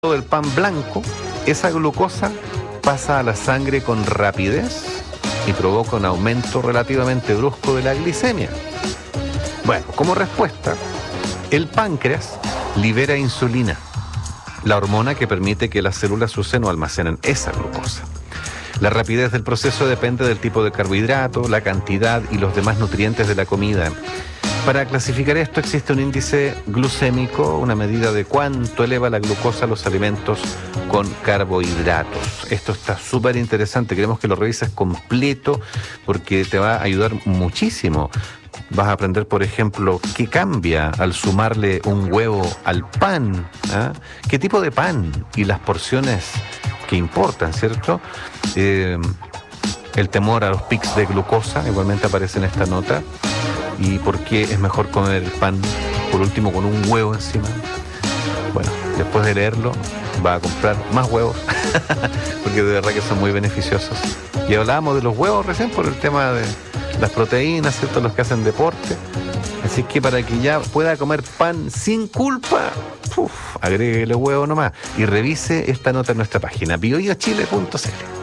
del pan blanco, esa glucosa pasa a la sangre con rapidez y provoca un aumento relativamente brusco de la glicemia. Bueno, como respuesta, el páncreas libera insulina, la hormona que permite que las células usen o almacenen esa glucosa. La rapidez del proceso depende del tipo de carbohidrato, la cantidad y los demás nutrientes de la comida. Para clasificar esto existe un índice glucémico, una medida de cuánto eleva la glucosa a los alimentos con carbohidratos. Esto está súper interesante, queremos que lo revises completo porque te va a ayudar muchísimo. Vas a aprender, por ejemplo, qué cambia al sumarle un huevo al pan, ¿eh? ¿Qué tipo de pan? Y las porciones que importan, ¿cierto? El temor a los pics de glucosa, igualmente aparece en esta nota. Y por qué es mejor comer el pan, por último, con un huevo encima. Bueno, después de leerlo, va a comprar más huevos, porque de verdad que son muy beneficiosos. Y hablábamos de los huevos recién por el tema de las proteínas, ¿cierto? Los que hacen deporte. Así que para que ya pueda comer pan sin culpa, agréguele huevo nomás. Y revise esta nota en nuestra página, bioiochile.cl.